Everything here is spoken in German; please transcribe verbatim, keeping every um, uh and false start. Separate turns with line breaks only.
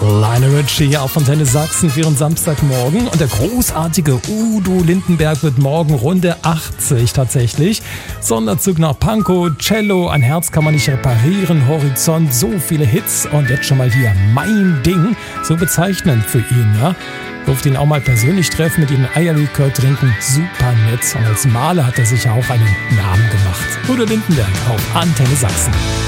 Lionel Richie auf Antenne Sachsen für Ihren Samstagmorgen. Und der großartige Udo Lindenberg wird morgen Runde achtzig tatsächlich. Sonderzug nach Pankow, Cello, ein Herz kann man nicht reparieren, Horizont, so viele Hits. Und jetzt schon mal hier Mein Ding, so bezeichnend für ihn, ja. Durfte ihn auch mal persönlich treffen, mit ihm ein Eierlikör trinken, super nett. Und als Maler hat er sich ja auch einen Namen gemacht. Udo Lindenberg auf Antenne Sachsen.